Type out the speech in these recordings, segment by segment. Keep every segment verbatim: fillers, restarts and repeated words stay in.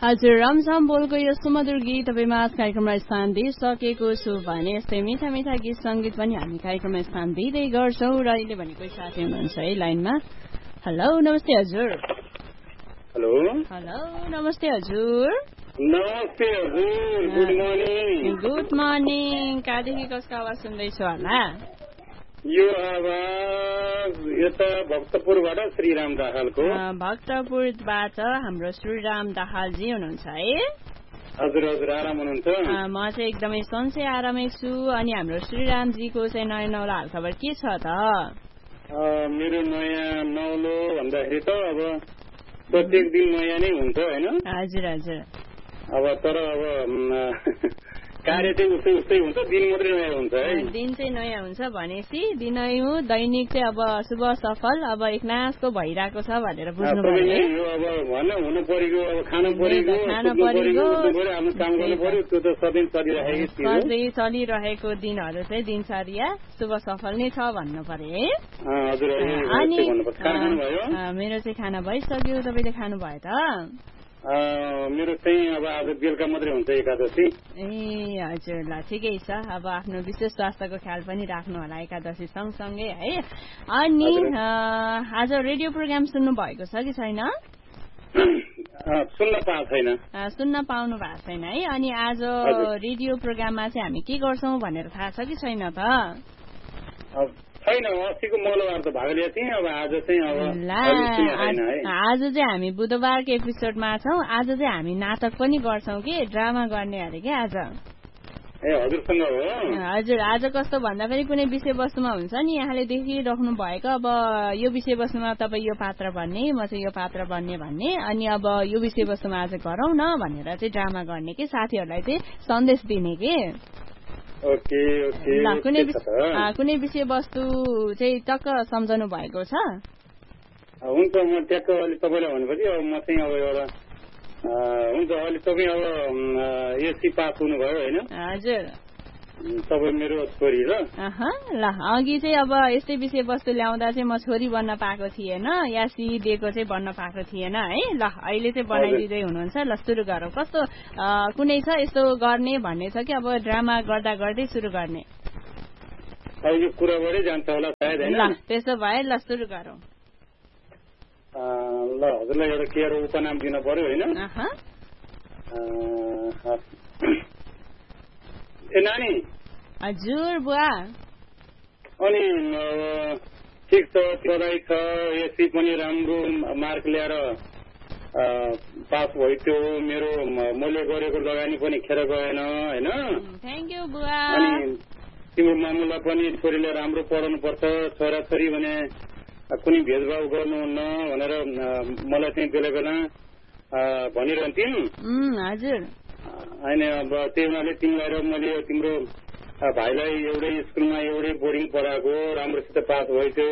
हजुर, रमझम बोलको यो सुमधुर गीत तपाईँमा कार्यक्रममा स्थान दिइसकेको छु भने यस्तै मिठा मिठा गीत सङ्गीत पनि हामी कार्यक्रममा स्थान दिँदै गर्छौँ। र अहिले भनेको साथी हुनुहुन्छ है लाइनमा। हेलो, नमस्ते हजुर। हेलो हेलो, नमस्ते हजुर। नमस्ते हजुर, गुड मर्निङ। Good morning. कहाँदेखि कसको आवाज सुन्दैछु होला? यो आवाज यता भक्तपुरबाट श्रीराम दाहालको। भक्तपुरबाट हाम्रो श्रीराम दाहालजी हुनुहुन्छ है? हजुर हजुर, आराम हुनुहुन्छ? म चाहिँ एकदमै सन्चै आरामै छु। अनि हाम्रो श्रीरामजीको चाहिँ नयाँ नौलो हालखबर के छ त? मेरो नयाँ नौलो भन्दाखेरि त अब प्रत्येक दिन नयाँ नै हुन्छ होइन? हजुर हजुर। अब तर अब कार्य चाहिँ उस्तै उस्तै हुन्छ, दिन मात्रै नयाँ हुन्छ है। दिन चाहिँ नयाँ हुन्छ भनेपछि दिनैँ दैनिक चाहिँ अब शुभ सफल अब एकनासको भइरहेको छ भनेर बुझ्नु पर्यो। यो अब भन्न हुनु परेको, अब खानु परेको, खानु परेको, आफ्नो काम गर्नु पर्यो, त्यो त सधैँ चलिरहेको थियो। सधैँ चलिरहेको दिनहरू चाहिँ दिनचर्या शुभ सफल नै छ भन्नु पर्यो है। हजुर। अनि खाना मेरो चाहिँ खाना भइसक्यो, तपाईँले खानुभयो त? मेरो चाहिँ अब आज बेलुका मात्रै हुन्छ एकादशी। ए हजुर, ल ठिकै छ। अब आफ्नो विशेष स्वास्थ्यको ख्याल पनि राख्नु होला एकादशी सँगसँगै है। अनि आज रेडियो प्रोग्राम सुन्नु भएको छ कि छैन? सुन्न पाएको छैन। सुन्न पाउनु भएको छैन है। अनि आज रेडियो प्रोग्राममा चाहिँ हामी के गर्छौँ भनेर थाहा छ कि छैन त? छैन, अस्तिको मंगलबार त भाग लिएको थिएँ। अब आज चाहिँ अब आज चाहिँ हामी बुधबारको एपिसोडमा छौँ। आज चाहिँ हामी नाटक पनि गर्छौँ कि ड्रामा गर्ने अरे कि आज। ए हजुरसँग हो? हजुर। आज कस्तो भन्दा पनि कुनै विषयवस्तुमा हुन्छ नि, यहाँले देखिराख्नु भएको अब यो विषयवस्तुमा तपाईँ यो पात्र भन्ने, म चाहिँ यो पात्र बन्ने भन्ने, अनि अब यो विषयवस्तुमा आज गरौँ न भनेर चाहिँ ड्रामा गर्ने कि साथीहरूलाई चाहिँ सन्देश दिने कि। Okay okay. कुनै कुनै विषय वस्तु चाहिँ टक्क सम्झनु भएको छ? हुन्छ, म ट्याक्क अलि तपाईँलाई भनेपछि अब म चाहिँ अब एउटा हुन्छ, अलि तपाईँ अब एससी पास हुनुभयो होइन? हजुर। तपाईँ मेरो छोरी र? ल अघि चाहिँ अब यस्तै विषय वस्तु ल्याउँदा चाहिँ म छोरी बन्न पाएको थिएन या सी दिएको चाहिँ बन्न पाएको थिएन है। ल अहिले चाहिँ बनाइदिँदै हुनुहुन्छ। ल सुरु गरौँ। कस्तो कुनै छ यस्तो गर्ने भन्ने छ कि अब ड्रामा गर्दा गर्दै सुरु गर्ने? यो कुराबाटै जान्छ होला सायद होइन? ल त्यसो भए ल सुरु गरौँ। ल हजुरलाई एउटा के एउटा उपनाम दिन पर्यो होइन? ए नानी। हजुर बुवा। अनि ठिक छ, पढाइ छ, एससी पनि राम्रो मार्क ल्याएर पास भइथ्यो। मेरो मैले गरेको लगानी पनि खेर गएन होइन? थ्याङ्क यू बुवा। अनि तिम्रो मामुलाई पनि छोरीले राम्रो पढाउनु पर्छ, छोराछोरी भने कुनै भेदभाव गर्नुहुन्न भनेर मलाई चाहिँ बेला बेला भनिरहन्थिन्। हजुर। होइन अब त्यही हुनाले तिमीलाई र मैले तिम्रो भाइलाई एउटै स्कुलमा एउटै बोर्डिङ पढाएको, राम्रोसित पास भइथ्यो।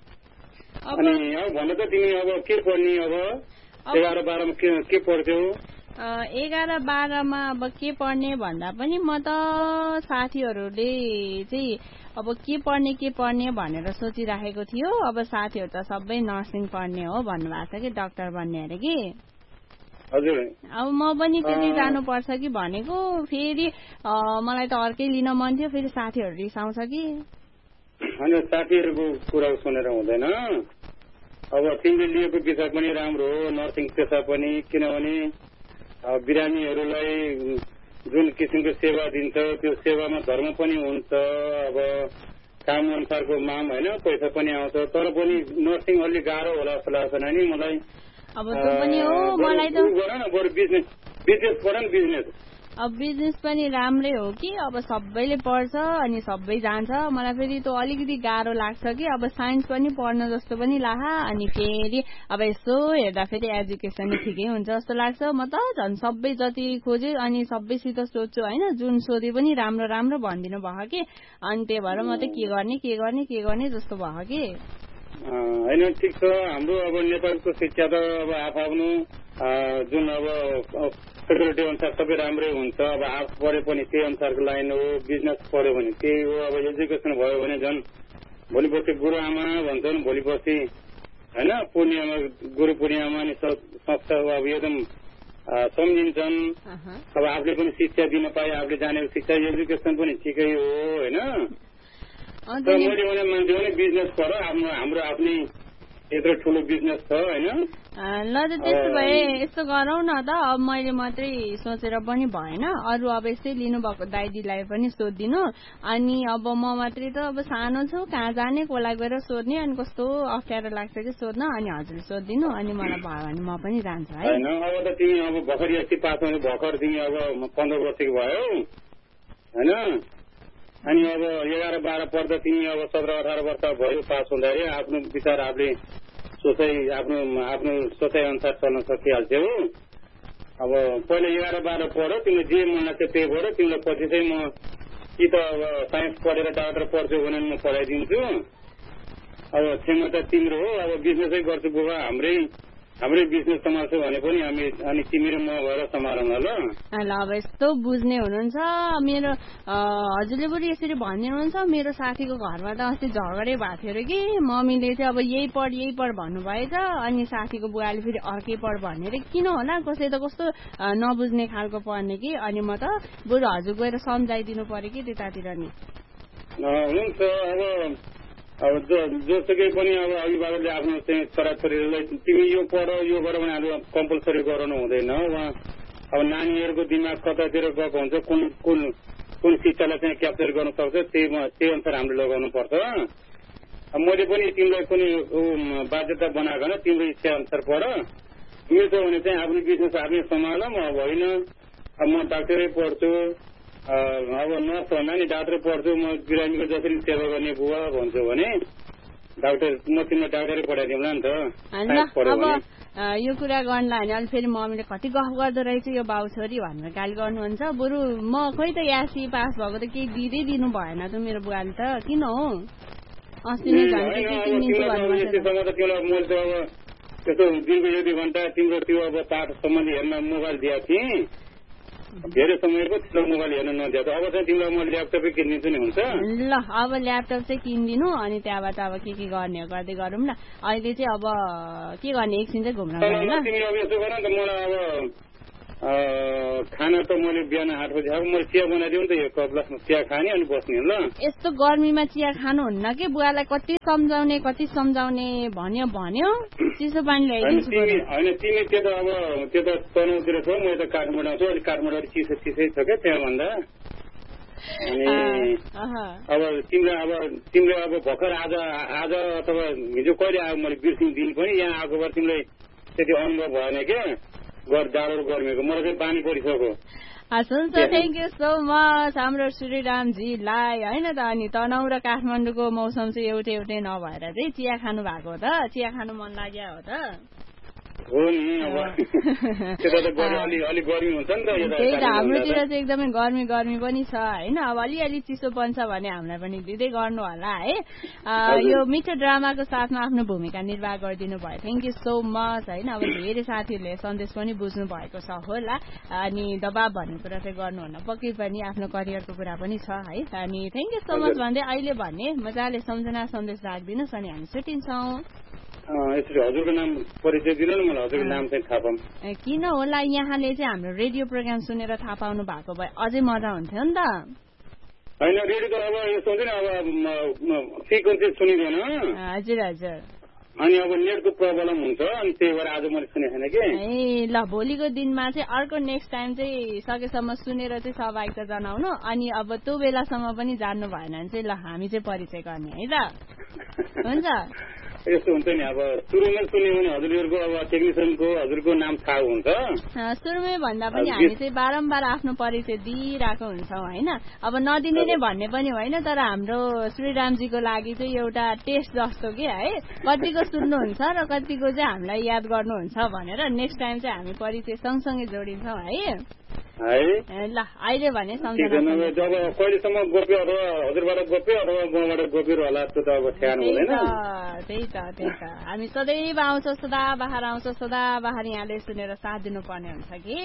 अनि अब भन्नु त तिमी अब के पढ्ने? अब एघार बाह्रमा के के पढ्थ्यौ? एघार बाह्रमा अब के पढ्ने भन्दा पनि म त साथीहरूले चाहिँ अब के पढ्ने के पढ्ने भनेर सोचिराखेको थियो। अब साथीहरू त सबै नर्सिङ पढ्ने हो भन्नुभएको छ कि डाक्टर बन्ने अरे कि। हजुर। अब म पनि त्यति जानुपर्छ कि भनेको, फेरि मलाई त अर्कै लिन मन थियो, फेरि साथीहरू रिसाउँछ कि। होइन, साथीहरूको कुरा सुनेर हुँदैन। अब तिमीले लिएको पेसा पनि राम्रो हो, नर्सिङ पेसा पनि, किनभने बिरामीहरूलाई जुन किसिमको सेवा दिन्छ त्यो सेवामा धर्म पनि हुन्छ। अब काम अनुसारको माम होइन, पैसा पनि आउँछ, तर पनि नर्सिङ अलिक गाह्रो होला जस्तो लाग्छ नानी मलाई। अब त्यो पनि हो, मलाई त बरु बिजनेस बिजनेस गर न, बिजनेस। अब बिजनेस पनि राम्रै हो कि अब सबैले पढ्छ अनि सबै जान्छ। मलाई फेरि त्यो अलिकति गाह्रो लाग्छ कि अब साइन्स पनि पढ्न जस्तो पनि लाहा, अनि फेरि अब यसो हेर्दा फेरि एजुकेसन ठिकै हुन्छ जस्तो लाग्छ। म त झन् सबै जति खोजेँ अनि सबैसित सोध्छु होइन, जुन सोधे पनि राम्रो राम्रो भनिदिनु भयो कि। अनि त्यही भएर म त के गर्ने के गर्ने के गर्ने जस्तो भयो कि। होइन ठिक छ, हाम्रो अब नेपालको शिक्षा त अब आफ्नो जुन अब फेसिलिटी अनुसार सबै राम्रै हुन्छ। अब आर्ट्स पढ्यो पनि त्यही अनुसारको लाइन हो, बिजनेस पढ्यो भने त्यही हो। अब एजुकेसन भयो भने झन् भोलि पर्सि गुरु आमा भन्छन्, भोलि पर्सि होइन पूर्णिमामा गुरु पूर्णिमामा नि संस्था अब एकदम सम्झिन्छन्। अब आफूले पनि शिक्षा दिन पाए, आफूले जानेको शिक्षा एजुकेसन पनि ठिकै हो होइन। मैले भने मान्छे भने बिजनेस गर, आफ्नो हाम्रो आफ्नै यत्रो ठुलो बिजनेस छ होइन। ल त त्यसो भए यस्तो गरौँ न त, अब मैले मात्रै सोचेर पनि भएन, अरू अब यस्तै लिनुभएको दाइदीलाई पनि सोधिदिनु। अनि अब म मात्रै त अब सानो छु, कहाँ जाने, कसलाई गएर सोध्ने, अनि कस्तो अप्ठ्यारो लाग्छ कि सोध्न। अनि हजुरले सोधिदिनु, अनि मलाई भयो भने म पनि जान्छु है। होइन अब त तिमी अब भर्खर यति पास हुने भर्खर तिमी अब पन्ध्र वर्षको भयो होइन। अनि अब एघार बाह्र पढ्दा तिमी अब सत्र अठार वर्ष भयो पास हुँदाखेरि आफ्नो विचार आफूले सोचाइ आफ्नो आफ्नो सोचाइ अनुसार चल्न सकिहाल्थ्यौ। अब पहिला एघार बाह्र पढ, तिमीले जे मन लाग्छ त्यही पढ। तिमीलाई पछि चाहिँ म कि त अब साइन्स पढेर डाक्टर पढ्छौ भने म पढाइदिन्छु। अब क्षमता तिम्रो हो, अब बिजनेसै गर्छु बुबा, हाम्रै हाम्रै बिजनेस सम्हाल्छु भने पनि हामी अनि तिमी र म भएर सम्हालौँ न ल। ल अब यस्तो बुझ्ने हुनुहुन्छ मेरो हजुरले पनि यसरी भनिदिनुहुन्छ। मेरो साथीको घरमा त अस्ति झगडै भएको थियो अरे कि, मम्मीले चाहिँ अब यही पढ यही पढ भन्नुभएछ, अनि साथीको बुवाले फेरि अर्कै पढ भन्ने अरे। किन होला, कसै त कस्तो नबुझ्ने खालको पर्ने कि। अनि म त बरु हजुर गएर सम्झाइदिनु पर्यो कि त्यतातिर नि। हुन्छ अब अब जोसुकै पनि अब अभिभावकले आफ्नो चाहिँ छोराछोरीलाई तिमी यो पढ यो गर भने अब कम्पलसरी गराउनु हुँदैन। उहाँ अब नानीहरूको दिमाग कतातिर गएको हुन्छ, कुन कुन कुन शिक्षालाई चाहिँ क्याप्चर गर्नु सक्छ त्यही त्यही अनुसार हामीले लगाउनु पर्छ। मैले पनि तिमीलाई कुनै बाध्यता बनाएको होइन, तिम्रो इच्छा अनुसार पढ। मिल्छ भने चाहिँ आफ्नो बिजनेस आफै सम्हाल। म होइन अब म डाक्टरै पढ्छु, अब नर्स भन्दा नि डाक्टर पढ्छु, म बिरामीको जसरी सेवा गर्ने बुवा भन्छु भने डाक्टर म तिमीलाई डाक्टरै पढाइदिउँला नि त। अब यो कुरा गर्नलाई भने अहिले फेरि मम्मीले कति गफ गर्दो रहेछ यो बाउ छोरी भनेर गाली गर्नुहुन्छ। बरु म खोइ त यासी पास भएको त केही दिँदै दिनु भएन त मेरो बुवाले त। किन हो अस्ति नै झन् के के किनिदिन्छु भन्नुभएको थियो। अब त्यस्तो दिनको एक दुई घन्टा तिम्रो त्यो अब पाठ सम्बन्धी हेर्न मोबाइल दिएको थिएँ, धेरै समयको तिम्रो मोबाइल हेर्न नदिएको। अब चाहिँ तिमीलाई म ल्यापटपै किनिदिन्छु नि, हुन्छ? ल अब ल्यापटप चाहिँ किनिदिनु, अनि त्यहाँबाट अब के के गर्ने हो गर्दै गरौँ न। अहिले चाहिँ अब के गर्ने, एकछिन चाहिँ घुम्न गरौँ ल। तिमी अब यसो गर न त, मलाई अब खाना त मैले बिहान आठ बजी अब मैले चिया बनाइदिउँ त, यो कप ग्लासमा चिया खाने अनि बस्ने ल। यस्तो गर्मीमा चिया खानुहुन्न कि, बुवालाई कति सम्झाउने कति सम्झाउने भन्यो भन्यो चिसो पानी ल्याइदिन्छु। होइन तिमी त्यो त अब त्यो त तनहुँतिर छौ, म त काठमाडौँ छु, अलिक काठमाडौँ अलिक चिसो चिसै छ क्या त्यहाँ भन्दा। अनि अब तिम्रो अब तिमीले अब भर्खर आज आज अथवा हिजो कहिले आयो मैले बिर्सिने दिन पनि यहाँ आएको भएर तिमीलाई त्यति अनुभव भएन क्या जाडो गर्मीको। मलाई चाहिँ पानी परिसक्यो। हुन्छ, थ्याङ्क यू सो मच हाम्रो श्रीरामजीलाई होइन त। अनि तनहुँ र काठमाडौँको मौसम चाहिँ एउटै एउटै नभएर चाहिँ चिया खानु भएको हो त, चिया खानु मन लाग्यो हो त। हो नि, अब त्यता त अलि अलि गर्मी हुन्छ नि त। त्यही त हाम्रोतिर चाहिँ एकदमै गर्मी गर्मी पनि छ होइन। अब अलिअलि चिसो बन्छ भने हामीलाई पनि दिँदै गर्नु होला है। यो मिठो ड्रामाको साथमा आफ्नो भूमिका निर्वाह गरिदिनु भयो, थ्याङ्क यू सो मच होइन। अब धेरै साथीहरूले सन्देश पनि बुझ्नु भएको छ होला, अनि दबाब भन्ने कुरा चाहिँ गर्नुहुन्न, पक्कै पनि आफ्नो करियरको कुरा पनि छ है। अनि थ्याङ्क यू सो मच भन्दै अहिले भन्ने मजाले सम्झना सन्देश राखिदिनुहोस् अनि हामी छुट्टिन्छौँ। यसरी हजुरको नाम परिचय दिनु न, मलाई हजुरको नाम चाहिँ थाहा पाऊँ। किन होला, यहाँले चाहिँ हाम्रो रेडियो प्रोग्राम सुनेर थाहा पाउनु भएको भए अझै मजा हुन्थ्यो नि त। होइन रेडियो त अब यस्तो हुन्छ नि, अब फ्रिक्वेन्सी सुनिँदैन। हजुर हजुर। अनि अब नेटको प्रब्लम हुन्छ, अनि त्यही भएर आज मैले सुनेको छैन कि। ए ल भोलिको दिनमा चाहिँ अर्को नेक्स्ट टाइम चाहिँ सकेसम्म सुनेर चाहिँ सहभागिता जनाउनु। अनि अब त्यो बेलासम्म पनि जान्नु भएन भने चाहिँ ल हामी चाहिँ परिचय गर्ने है त, हुन्छ? यस्तो हुन्छ नि, अब सुरुमै सुन्यो भने हजुरहरूको अब टेक्निसियनको हजुरको नाम थाहा हुन्छ। सुरुमै भन्दा पनि हामी चाहिँ बारम्बार आफ्नो परिचय दिइरहेको हुन्छौँ होइन। अब नदिने नै भन्ने पनि होइन, तर हाम्रो श्रीरामजीको लागि चाहिँ एउटा टेस्ट जस्तो कि है, कतिको सुन्नुहुन्छ र कतिको चाहिँ हामीलाई याद गर्नुहुन्छ भनेर नेक्स्ट टाइम चाहिँ हामी परिचय सँगसँगै जोडिन्छौँ है। ल अहिले भने सम्झना जब कहिलेसम्म गोप्यो अथवा हजुरबाट गोप्यो अथवा मबाट गोप्यो होला त्यो त अब ठ्यान हुँदैन। त्यही त त्यही त हामी सदैव आउँछौँ, सदा बाहिर आउँछौँ, सदा बाहिर यहाँले सुनेर साथ दिनुपर्ने हुन्छ कि।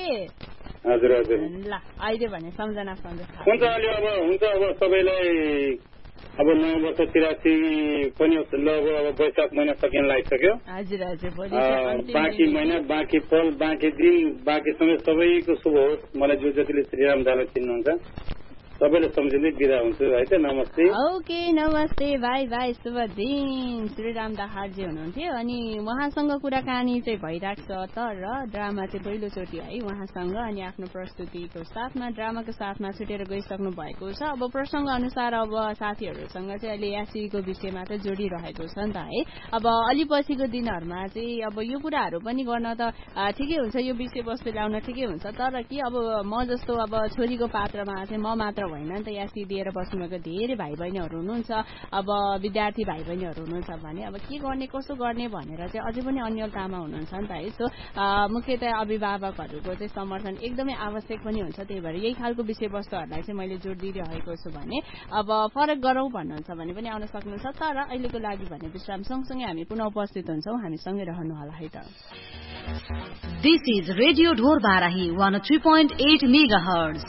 हजुर हजुर। ल अहिले भने सम्झना सन्देश हुन्छ। अहिले अब हुन्छ अब सबैलाई अब नौ वर्ष तिरासी पनि लगभग अब वैशाख महिना सकिन लागिसक्यो। हजुर हजुर बाँकी महिना बाँकी पल बाँकी दिन बाँकी समय सबैको शुभ होस्। मलाई जो जतिले श्रीराम दालाई चिन्नुहुन्छ सबैले सम्झिँदै बिदा हुन्छु है त। नमस्ते। ओके नमस्ते भाइ भाइ शुभ दिन। श्रीराम दाहालजी हुनुहुन्थ्यो अनि उहाँसँग कुराकानी चाहिँ भइरहेको छ तर ड्रामा चाहिँ पहिलोचोटि है उहाँसँग अनि आफ्नो प्रस्तुतिको साथमा ड्रामाको साथमा छुटेर गइसक्नु भएको छ। अब प्रसङ्ग अनुसार अब साथीहरूसँग चाहिँ अहिले यासीको विषयमा चाहिँ जोडिरहेको छ नि त है। अब अलि पछिको दिनहरूमा चाहिँ अब यो कुराहरू पनि गर्न त ठिकै हुन्छ, यो विषयवस्तु ल्याउन ठिकै हुन्छ तर कि अब म जस्तो अब छोरीको पात्रमा चाहिँ म मात्र होइन नि त यासी दिएर बस्नुभएको धेरै भाइ बहिनीहरू हुनुहुन्छ, अब विद्यार्थी भाइ बहिनीहरू हुनुहुन्छ भने अब के गर्ने कसो गर्ने भनेर चाहिँ अझै पनि अन्यलतामा हुनुहुन्छ नि त है। सो मुख्यतया अभिभावकहरूको चाहिँ समर्थन एकदमै आवश्यक पनि हुन्छ। त्यही भएर यही खालको विषयवस्तुहरूलाई चाहिँ मैले जोड दिइरहेको छु भने अब फरक गरौँ भन्नुहुन्छ भने पनि आउन सक्नुहुन्छ। तर अहिलेको लागि भने विश्राम सँगसँगै हामी पुनः उपस्थित हुन्छौँ, हामीसँगै रहनुहोला है त। दिस इज रेडियो ढोर Barahi one three point at mega hertz.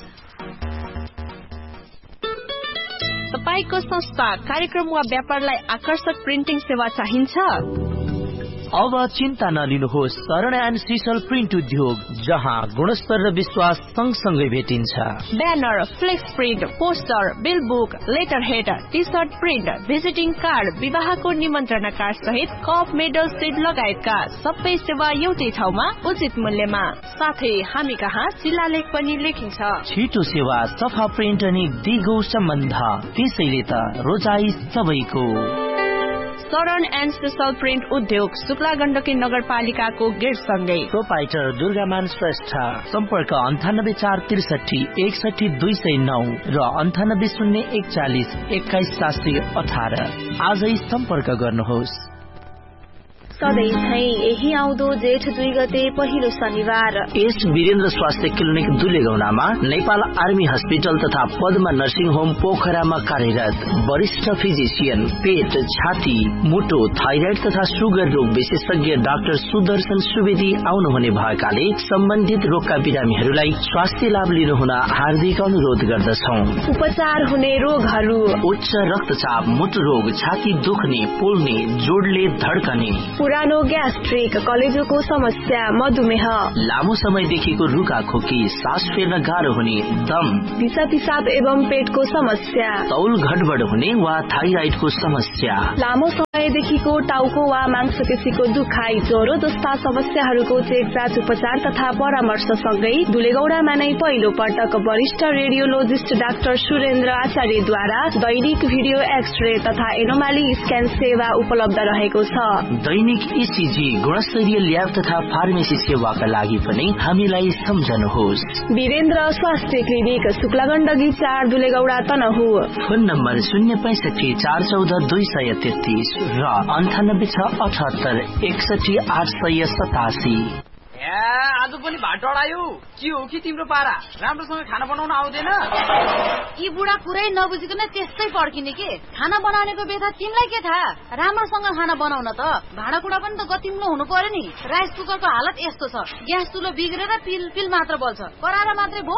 तपाईको संस्था कार्यक्रम वा व्यापारलाई आकर्षक प्रिन्टिङ सेवा चाहिन्छ? अब चिन्ता नलिनुहोस्। शरण एन्ड सिसल प्रिन्ट उद्योग जहाँ गुणस्तर र विश्वास सँगसँगै भेटिन्छ। Banner, flex print, poster, bill book, letter head, T short print, visiting card, विवाहको निमन्त्रणा कार्ड सहित कप मेडल सिट लगायतका सबै सेवा एउटै ठाउँमा उचित मूल्यमा। साथै हामी कहाँ शिलालेख पनि लेखिन्छ। छिटो सेवा, सफा प्रिन्ट अनि दिगो सम्बन्ध, त्यसैले त रोजाई सबैको। शरण एन्ड सिसल प्रिन्ट उद्योग शुक्ला गण्डकी नगरपालिकाको गेट सँगै। प्रोपाइटर दुर्गामान श्रेष्ठ। सम्पर्क अन्ठानब्बे चार त्रिसठी एकसठी दुई सय नौ र अन्ठानब्बे शून्य एकचालिस एक्काइस सात सय अठार। आजै सम्पर्क गर्नुहोस्। सधैँ झै यही आउँदो जेठ दुई गते पहिलो शनिबार एस वीरेन्द्र स्वास्थ्य क्लिनिक दुलेगौनामा नेपाल आर्मी हस्पिटल तथा पद्मा नर्सिङ होम पोखरामा कार्यरत वरिष्ठ फिजिशियन, पेट, छाती, मुटु, थाइराइड तथा सुगर रोग विशेषज्ञ डाक्टर सुदर्शन सुवेदी आउनुहुने भएकाले सम्बन्धित रोगका बिरामीहरूलाई स्वास्थ्य लाभ लिनु हुन हार्दिक अनुरोध गर्दछौ। उपचार हुने रोगहरू उच्च रक्तचाप, मुटु रोग, छाती दुख्ने, पोल्ने, जोडले धड्कने, पुरानो ग्यास्ट्रिक, कलेजोको समस्या, मधुमेह, लामो समयदेखिको रुखा खोकी, सास फेर्न गाह्रो हुने, दम, दिशा पिसाब एवं पेटको समस्या, तौल घटबड हुने वा थाइराइडको समस्या, लामो समयदेखिको टाउको वा मांसपेशीको दुखाइ, ज्वरो जस्ता समस्याहरूको चेकजाँच उपचार तथा परामर्श सँगै दुलेगौडामा नै पहिलो पटक वरिष्ठ रेडियोलोजिस्ट डाक्टर सुरेन्द्र आचार्यद्वारा दैनिक भिडियो एक्सरे तथा एनोमाली स्क्यान सेवा उपलब्ध रहेको छ। दैनिक ईसीजी, गुणस्तरीय ल्याब तथा फार्मेसी सेवाका लागि पनि हामीलाई सम्झनुहोस्। वीरेन्द्र स्वास्थ्य क्लिनिक शुक्लागण्डकी चार दुलेगौडा तनहु। फोन नम्बर शून्य पैंसठी चार चौध दुई सय तेत्तीस र अन्ठानब्बे छ अठहत्तर एकसठी आठ सय सतासी। आज पनि भात डढायो के हो कि तिम्रो पारा? राम्रोसँग खाना बनाउन आउँदैन? यी बुढा कुरै नबुझिकन त्यस्तै पड्किने के? खाना बनाउनेको बेथा तिमीलाई के थाहा? राम्रोसँग खाना बनाउन त भाँडाकुँडा पनि त गतिम्लो हुनु पर्यो नि। राइस कुकरको हालत यस्तो छ, ग्यास चुलो बिग्रेर पिल पिल मात्र बल्छ, कराएर मात्रै भो।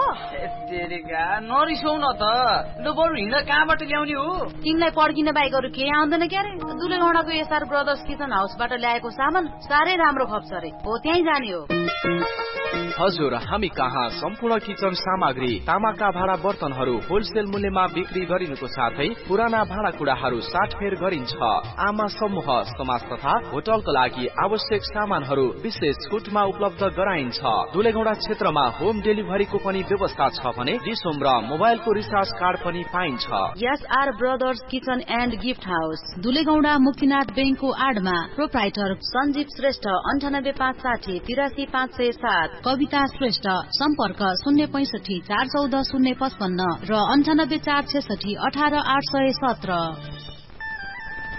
नरिसाउ न त, लु बरु हिँड कहाँबाट ल्याउने हो? तिमीलाई पड्किने बाइक अरू केही आउँदैन क्यारे? दुलेगौडाको एसआर ब्रदर्स किचन हाउसबाट ल्याएको सामान साह्रै राम्रो खप्छ रे, हो त्यहीँ जाने हो। हजुर, हामी कहाँ सम्पूर्ण किचन सामग्री, तामाका भाँडा बर्तनहरू होलसेल मूल्यमा बिक्री गरिनुको साथै पुराना भाँडाकुँडाहरू साटफेर गरिन्छ। आमा समूह, समाज तथा होटलको लागि आवश्यक सामानहरू विशेष छुटमा उपलब्ध गराइन्छ। दुलेगौडा क्षेत्रमा होम डेलिभरीको पनि व्यवस्था छ भने डिसोम र मोबाइलको रिचार्ज कार्ड पनि पाइन्छ। SR brothers kitchen and gift house, दुलेगौडा Muktinath बैंकको आडमा। प्रोप्राइटर सञ्जीव श्रेष्ठ, अन्ठानब्बे पाँच साठी तिरासी पाँच सय सात। कविता श्रेष्ठ, सम्पर्क शून्य पैंसठी चार चौध शून्य पचपन्न र अन्ठानब्बे चार छेसठी अठार आठ सय सत्र।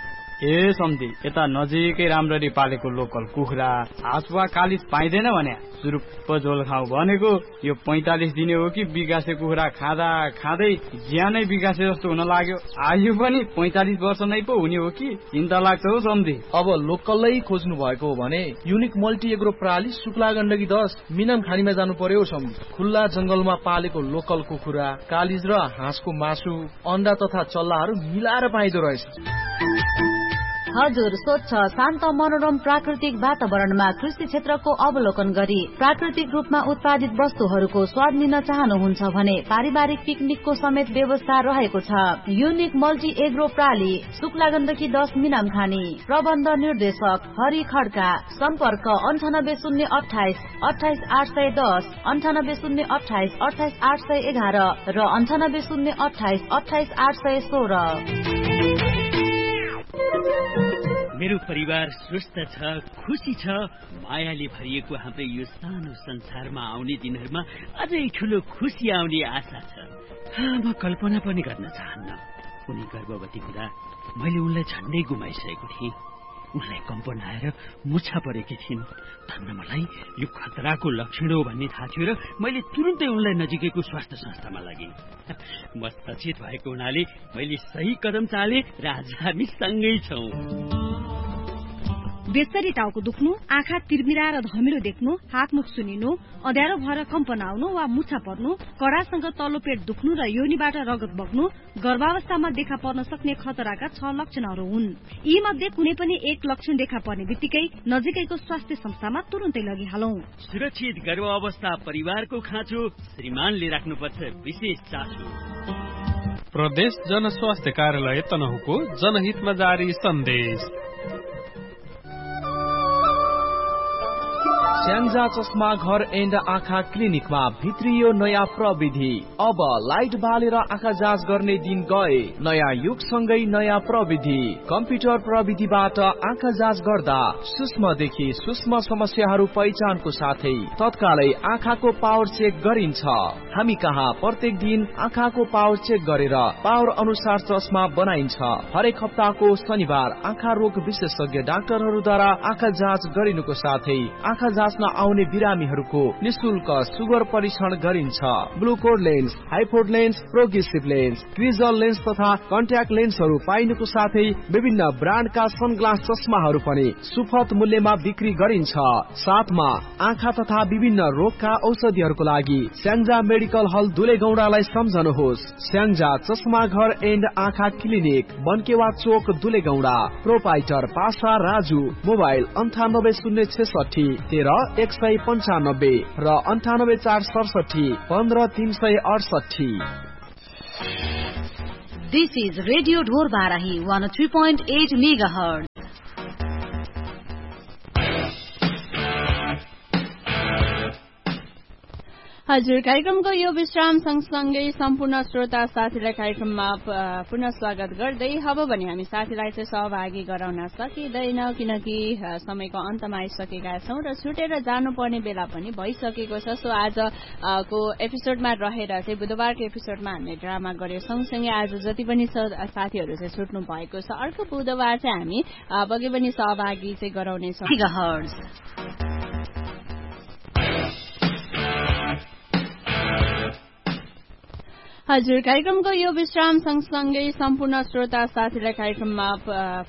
ए सम्धी, यता नजिकै राम्ररी पालेको लोकल कुखुरा, हाँस वा कालिस पाइँदैन भने सुरुप्प झोल खाऊ भनेको यो पैंतालिस दिने हो कि विकासे कुखुरा खाँदा खाँदै ज्यानै विकासे जस्तो हुन लाग्यो। आयु पनि पैंतालिस वर्ष नै पो हुने हो कि चिन्ता लाग्छ हौ सम्झे। अब लोकलै खोज्नु भएको हो भने युनिक मल्टी एग्रो प्रणाली शुक्ला गण्डकी दस मिनाम खानीमा जानु पर्यो सम्झे। खुल्ला जंगलमा पालेको लोकल कुखुरा, कालिज र हाँसको मासु, अन्डा तथा चल्लाहरू मिलाएर पाइदो रहेछ। हजुर, स्वच्छ शान्त मनोरम प्राकृतिक वातावरणमा कृषि क्षेत्रको अवलोकन गरी प्राकृतिक रूपमा उत्पादित वस्तुहरूको स्वाद लिन चाहनुहुन्छ भने पारिवारिक पिकनिकको समेत व्यवस्था रहेको छ। Unique multi agro प्राली, Shukla Gandaki दस मिनाम खानी। प्रबन्ध निर्देशक हरि खड्का। सम्पर्क अन्ठानब्बे शून्य अठाइस अठाइस आठ सय दस, अन्ठानब्बे शून्य अठाइस अठाइस आठ सय एघार र अन्ठानब्बे शून्य अठाइस अठाइस आठ सय सोह्र। मेरो परिवार स्वस्थ छ, खुशी छ। मायाले भरिएको हाम्रो यो सानो संसारमा आउने दिनहरूमा अझै ठूलो खुशी आउने आशा छ। म कल्पना पनि गर्न चाहन्न। उनी गर्भवती हुँदा मैले उनलाई झन्डै गुमाइसकेको थिएँ। उनलाई कम्पन आएर मुछा परेकी थिइन्। धन्न मलाई यो खतराको लक्षण हो भन्ने थाहा थियो र मैले तुरुन्तै उनलाई नजिकैको स्वास्थ्य संस्थामा लगेँ। म सचेत भएको हुनाले मैले सही कदम चाले र आज हामी सँगै छौँ। बेस्तरी टाउको दुख्नु, आँखा तिरमिरा र धमिलो देख्नु, हातमुख सुनिनु, अँध्यारो भएर कम्पन आउनु वा मुछा पर्नु, कडासँग तल्लो पेट दुख्नु र योनिबाट रगत बग्नु गर्भावस्थामा देखा पर्न सक्ने खतराका छ लक्षणहरू हुन्। यी मध्ये कुनै पनि एक लक्षण देखा पर्ने बित्तिकै नजिकैको स्वास्थ्य संस्थामा तुरुन्तै लगिहालौं। सुरक्षित गर्भावस्था परिवारको खाँचो श्रीमानले राख्नुपर्छ विशेष चासो। प्रदेश जनस्वास्थ्य कार्यालय तनहुको जनहितमा जारी सन्देश। स्याङ्जा चस्मा घर एन्ड आँखा क्लिनिकमा भित्रियो नयाँ प्रविधि। अब लाइट बालेर आँखा जाँच गर्ने दिन गए। नयाँ युगसँगै नयाँ प्रविधि। कम्प्युटर प्रविधिबाट आँखा जाँच गर्दा सूक्ष्मदेखि सूक्ष्म समस्याहरू पहिचानको साथै तत्कालै आँखाको पावर चेक गरिन्छ। हामी कहाँ प्रत्येक दिन आँखाको पावर चेक गरेर पावर अनुसार चस्मा बनाइन्छ। हरेक हप्ताको शनिबार आँखा रोग विशेषज्ञ डाक्टरहरूद्वारा आँखा जाँच गरिनुको साथै आँखा जाँच आउने बिरामीहरूको निशुल्क सुगर परीक्षण गरिन्छ। ग्लुकोड lens, हाइपोड lens, progressive lens, क्रिजल lens तथा कन्ट्याक्ट लेन्सहरू पाइनुको साथै विभिन्न ब्रान्डका सनग्लास चस्माहरू पनि सुपथ मूल्यमा बिक्री गरिन्छ। साथमा आँखा तथा विभिन्न रोगका औषधिहरूको लागि स्याङ्जा मेडिकल हल दुलेगौडालाई सम्झनुहोस्। स्याङ्जा चस्मा घर एन्ड आँखा क्लिनिक, बनकेवा चोक, दुलेगौडा। प्रोपाइटर पासा राजु। मोबाइल अन्ठानब्बे शून्य छेसठी तेह्र एक सय पन्चानब्बे र अन्ठानब्बे चार सडसठी पन्ध्र तीन सय अडसठी। दिस इज रेडियो ढोर Barahi one three point at mega hertz. हजुर, कार्यक्रमको यो विश्राम सँगसँगै सम्पूर्ण श्रोता साथीलाई कार्यक्रममा पुनः स्वागत गर्दै अब भने हामी साथीलाई चाहिँ सहभागी गराउन सकिँदैन किनकि समयको अन्तमा आइसकेका छौं र छुटेर जानुपर्ने बेला पनि भइसकेको छ। सो आजको एपिसोडमा रहेर चाहिँ बुधबारको एपिसोडमा हामीले ड्रामा गर्यौं। सँगसँगै आज जति पनि साथीहरू चाहिँ छुट्नु भएको छ, अर्को बुधबार चाहिँ हामी बगे पनि सहभागी चाहिँ गराउनेछौँ। हजुर, कार्यक्रमको यो विश्राम सँगसँगै सम्पूर्ण श्रोता साथीलाई कार्यक्रममा